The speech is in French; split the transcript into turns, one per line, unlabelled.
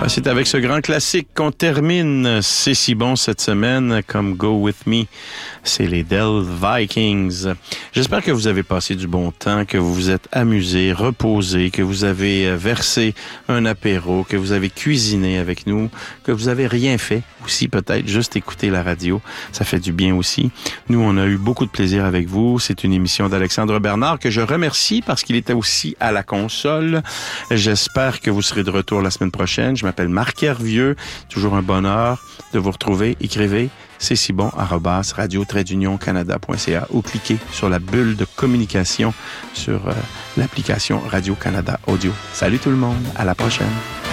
C'est avec ce grand classique qu'on termine. C'est si bon cette semaine comme Go With Me. C'est les Dell Vikings. J'espère que vous avez passé du bon temps, que vous vous êtes amusés, reposés, que vous avez versé un apéro, que vous avez cuisiné avec nous, que vous avez rien fait aussi peut-être, juste écouter la radio. Ça fait du bien aussi. Nous, on a eu beaucoup de plaisir avec vous. C'est une émission d'Alexandre Bernard que je remercie parce qu'il était aussi à la console. J'espère que vous serez de retour la semaine prochaine. Je m'appelle Marc Hervieux. Toujours un bonheur de vous retrouver. Écrivez c'est si bon @radio-canada.ca ou cliquez sur la bulle de communication sur l'application Radio-Canada Audio. Salut tout le monde. À la prochaine.